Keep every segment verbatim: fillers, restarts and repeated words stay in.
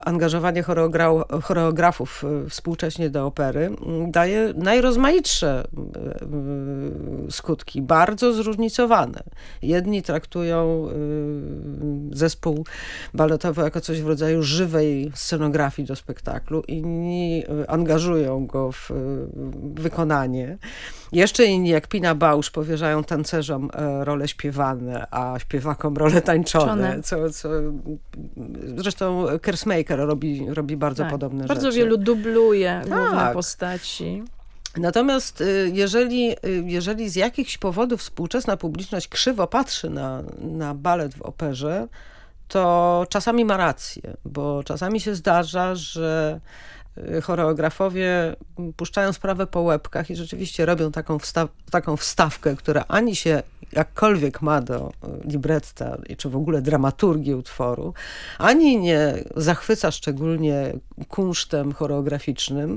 Angażowanie choreogra- choreografów współcześnie do opery daje najrozmaitsze skutki, bardzo zróżnicowane. Jedni traktują zespół baletowy jako coś w rodzaju żywej scenografii do spektaklu, inni angażują go w wykonanie. Jeszcze inni, jak Pina Bausch, powierzają tancerzom role śpiewane, a śpiewakom role tańczone. Co, co, zresztą Kersmaker robi, robi bardzo tak, podobne bardzo rzeczy. Bardzo wielu dubluje tak. główne postaci. Natomiast jeżeli, jeżeli z jakichś powodów współczesna publiczność krzywo patrzy na, na balet w operze, to czasami ma rację, bo czasami się zdarza, że choreografowie puszczają sprawę po łebkach i rzeczywiście robią taką, wsta- taką wstawkę, która ani się jakkolwiek ma do libretta, czy w ogóle dramaturgii utworu, ani nie zachwyca szczególnie kunsztem choreograficznym.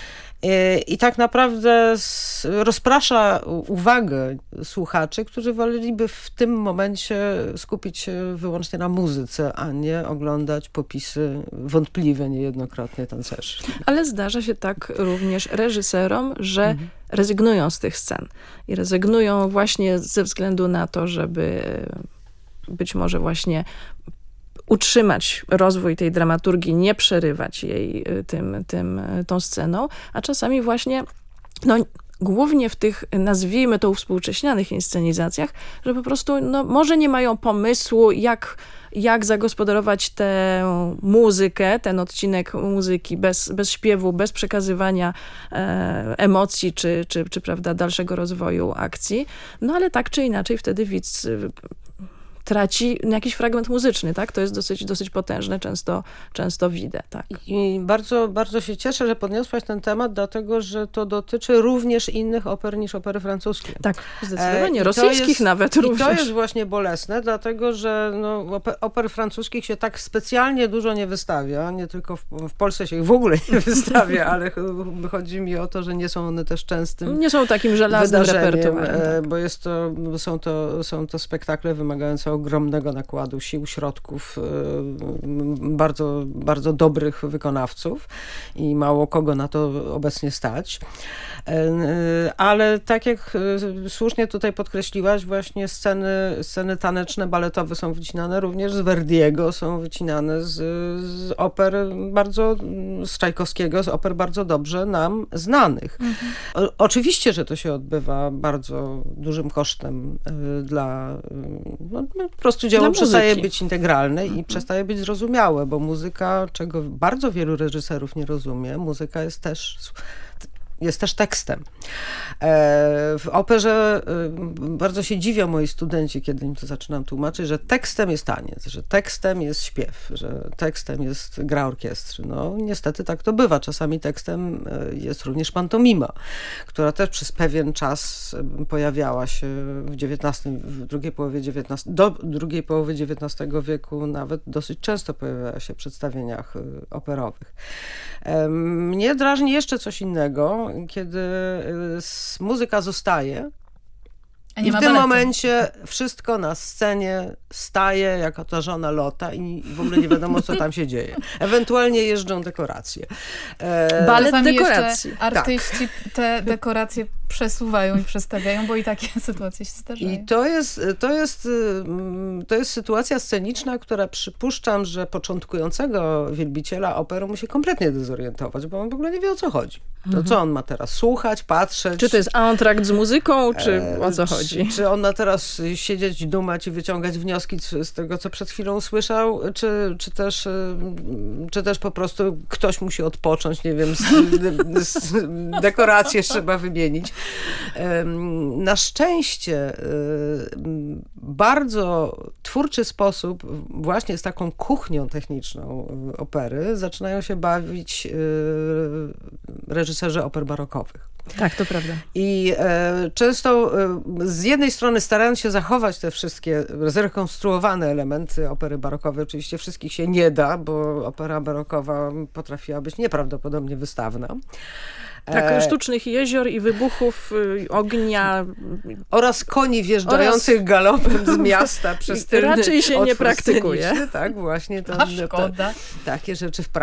I tak naprawdę rozprasza uwagę słuchaczy, którzy woleliby w tym momencie skupić się wyłącznie na muzyce, a nie oglądać popisy wątpliwe niejednokrotnie tancerzy. Ale zdarza się tak również reżyserom, że mhm. rezygnują z tych scen. I rezygnują właśnie ze względu na to, żeby być może właśnie utrzymać rozwój tej dramaturgii, nie przerywać jej tym, tym, tą sceną, a czasami właśnie, no głównie w tych, nazwijmy to, uwspółcześnianych inscenizacjach, że po prostu, no może nie mają pomysłu, jak, jak zagospodarować tę muzykę, ten odcinek muzyki bez, bez śpiewu, bez przekazywania e, emocji, czy, czy, czy prawda, dalszego rozwoju akcji. No ale tak czy inaczej wtedy widz traci jakiś fragment muzyczny, tak? To jest dosyć, dosyć potężne, często, często widać, tak. I bardzo, bardzo się cieszę, że podniosłaś ten temat, dlatego, że to dotyczy również innych oper niż opery francuskie. Tak, zdecydowanie. E, Rosyjskich jest, nawet i również. I to jest właśnie bolesne, dlatego, że no, oper, oper francuskich się tak specjalnie dużo nie wystawia. Nie tylko w, w Polsce się ich w ogóle nie wystawia, ale chodzi mi o to, że nie są one też częstym Nie są takim żelaznym repertuarem. Tak. Bo jest to, są to, są to spektakle wymagające ogromnego nakładu sił, środków, bardzo, bardzo dobrych wykonawców i mało kogo na to obecnie stać. Ale tak jak słusznie tutaj podkreśliłaś, właśnie sceny, sceny taneczne, baletowe są wycinane również z Verdiego, są wycinane z, z oper bardzo, z Czajkowskiego, z oper bardzo dobrze nam znanych. Mhm. O, oczywiście, że to się odbywa bardzo dużym kosztem dla, no, po prostu dzieło przestaje być integralne mhm. i przestaje być zrozumiałe, bo muzyka, czego bardzo wielu reżyserów nie rozumie, muzyka jest też jest też tekstem. W operze bardzo się dziwią moi studenci, kiedy im to zaczynam tłumaczyć, że tekstem jest taniec, że tekstem jest śpiew, że tekstem jest gra orkiestry. No niestety tak to bywa. Czasami tekstem jest również pantomima, która też przez pewien czas pojawiała się w dziewiętnastym, w drugiej połowie dziewiętnastego, do drugiej połowy dziewiętnastego wieku nawet dosyć często pojawiała się w przedstawieniach operowych. Mnie drażni jeszcze coś innego, kiedy muzyka zostaje i w tym baletu. momencie wszystko na scenie staje jako ta żona Lota i w ogóle nie wiadomo, co tam się dzieje. Ewentualnie jeżdżą dekoracje. E... Balet dekoracji. Artyści tak. te dekoracje przesuwają i przestawiają, bo i takie sytuacje się zdarzają. I to jest, to jest, to jest sytuacja sceniczna, która przypuszczam, że początkującego wielbiciela opery musi kompletnie dezorientować, bo on w ogóle nie wie, o co chodzi. To mhm. co on ma teraz słuchać, patrzeć? Czy to jest antrakt z muzyką, czy e, o co chodzi? Czy, czy on ma teraz siedzieć, dumać i wyciągać wnioski z tego, co przed chwilą słyszał, czy, czy, też, czy też po prostu ktoś musi odpocząć, nie wiem, z, z, dekoracje trzeba wymienić. Na szczęście bardzo twórczy sposób, właśnie z taką kuchnią techniczną opery, zaczynają się bawić reżyserzy oper barokowych. Tak, to prawda. I e, często e, z jednej strony starając się zachować te wszystkie zrekonstruowane elementy opery barokowej, oczywiście wszystkich się nie da, bo opera barokowa potrafiła być nieprawdopodobnie wystawna. Tak, sztucznych jezior i wybuchów y, ognia. Oraz koni wjeżdżających oraz... galopem z miasta przez tylny raczej się nie praktykuje. Tak, właśnie. To, A szkoda. To, takie rzeczy w